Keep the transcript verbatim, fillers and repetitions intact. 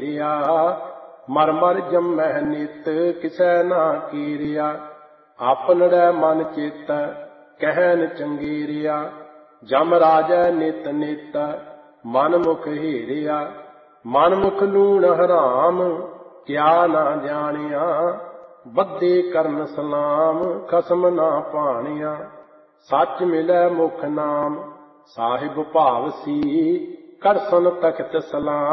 घेरिया। मर मर जम्मह नित किसै ना कीरिया। आपनड़ै मन चित कहन चंगेरिया। जम राजै नित नित मन मुख हेरिया। मन मुख लूण हराम क्या ना जानिया। बद्दे करन सलाम खसम ना पानिया। सच मिलै मुख नाम साहिब भावसी। कर सुन तख्त सलाम